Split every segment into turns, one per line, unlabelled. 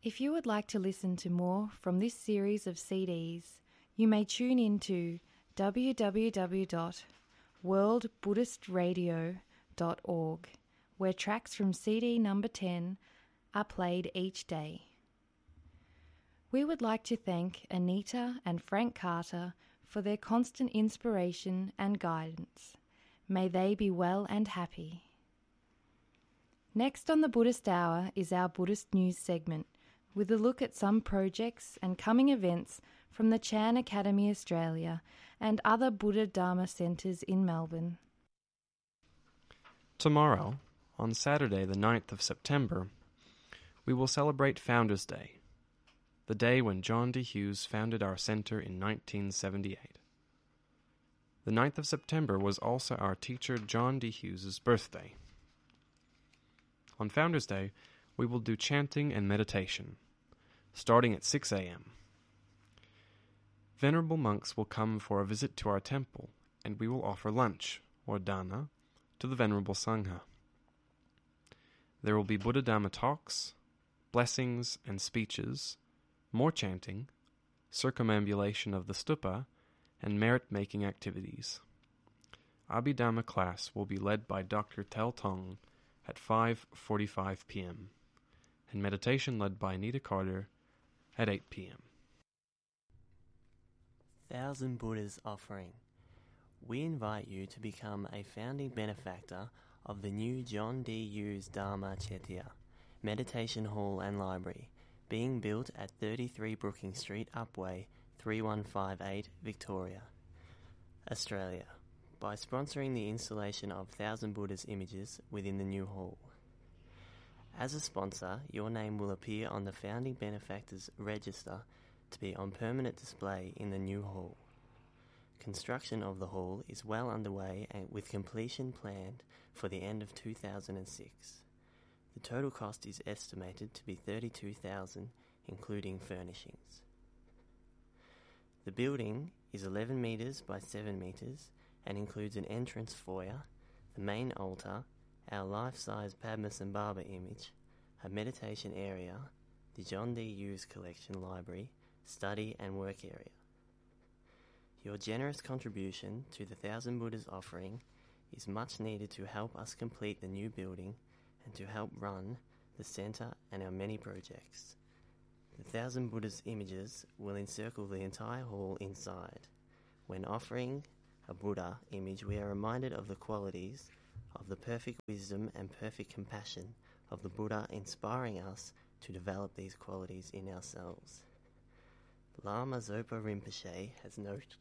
If you would like to listen to more from this series of CDs, you may tune in to www.worldbuddhistradio.org, where tracks from CD number 10 are played each day. We would like to thank Anita and Frank Carter for their constant inspiration and guidance. May they be well and happy. Next on the Buddhist Hour is our Buddhist News segment, with a look at some projects and coming events from the Chan Academy Australia and other Buddha Dharma centres in Melbourne.
Tomorrow, on Saturday the 9th of September, we will celebrate Founders' Day, the day when John D. Hughes founded our centre in 1978. The 9th of September was also our teacher John D. Hughes' birthday. On Founders' Day, we will do chanting and meditation, starting at 6 a.m. Venerable monks will come for a visit to our temple, and we will offer lunch, or dana, to the Venerable Sangha. There will be Buddha Dhamma talks, blessings and speeches, more chanting, circumambulation of the stupa, and merit-making activities. Abhidhamma class will be led by Dr. Tel Tong at 5:45 p.m. and meditation led by Anita Carter at 8 p.m.
Thousand Buddhas Offering. We invite you to become a founding benefactor of the new John D. Hughes Dharma Chetya, Meditation Hall and Library, being built at 33 Brookings Street, Upwey, 3158, Victoria, Australia, by sponsoring the installation of Thousand Buddhas images within the new hall. As a sponsor, your name will appear on the Founding Benefactors Register to be on permanent display in the new hall. Construction of the hall is well underway and with completion planned for the end of 2006. The total cost is estimated to be $32,000, including furnishings. The building is 11 metres by 7 metres and includes an entrance foyer, the main altar, our life-size Padmasambhava image, a meditation area, the John D. Hughes Collection Library, study and work area. Your generous contribution to the Thousand Buddhas Offering is much needed to help us complete the new building and to help run the centre and our many projects. The Thousand Buddhas images will encircle the entire hall inside. When offering a Buddha image, we are reminded of the qualities of the perfect wisdom and perfect compassion of the Buddha, inspiring us to develop these qualities in ourselves. Lama Zopa Rinpoche has noted,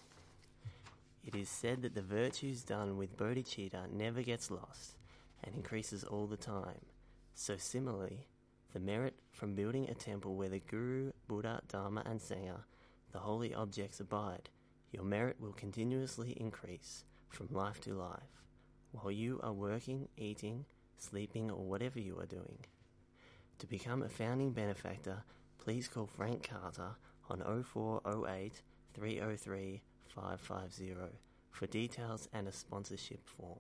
"It is said that the virtues done with bodhicitta never gets lost and increases all the time. So similarly, the merit from building a temple where the Guru, Buddha, Dharma and Sangha, the holy objects, abide, your merit will continuously increase from life to life, while you are working, eating, sleeping or whatever you are doing. To become a founding benefactor, please call Frank Carter on 0408 303 550 for details and a sponsorship form."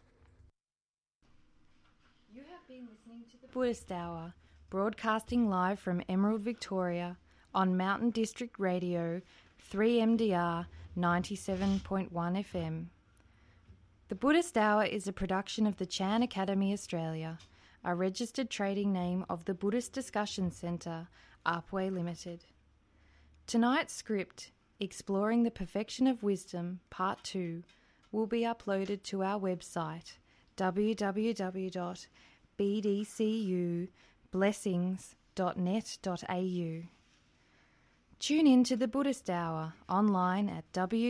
You have been listening to the Buddhist Hour, broadcasting live from Emerald, Victoria, on Mountain District Radio, 3MDR 97.1 FM. The Buddhist Hour is a production of the Chan Academy Australia, a registered trading name of the Buddhist Discussion Centre, Upwey Limited. Tonight's script, Exploring the Perfection of Wisdom, Part 2, will be uploaded to our website, www.bdcublessings.net.au. Tune in to the Buddhist Hour online at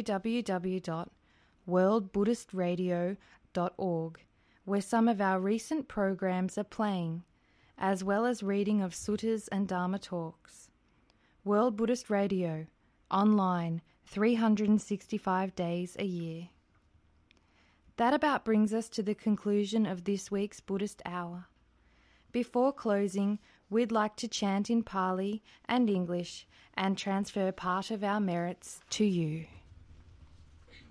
www.worldbuddhistradio.org, where some of our recent programs are playing, as well as reading of suttas and Dharma talks. World Buddhist Radio, online 365 days a year. That about brings us to the conclusion of this week's Buddhist Hour. Before closing, we'd like to chant in Pali and English and transfer part of our merits to you.